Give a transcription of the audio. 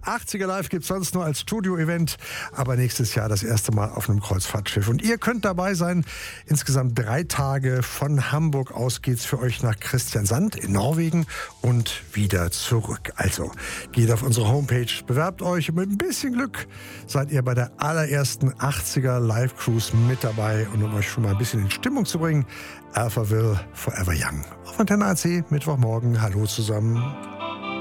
80er Live gibt es sonst nur als Studio-Event, aber nächstes Jahr das erste Mal auf einem Kreuzfahrtschiff. Und ihr könnt dabei sein. Insgesamt 3 Tage von Hamburg aus geht's für euch nach Kristiansand in Norwegen und wieder zurück. Also geht auf unsere Homepage, bewerbt euch und mit ein bisschen Glück seid ihr bei der allerersten 80er Live-Cruise mit dabei. Und um euch schon mal ein bisschen in Stimmung zu bringen, Alphaville Forever Young. Auf Antenne AC, Mittwochmorgen. Hallo zusammen.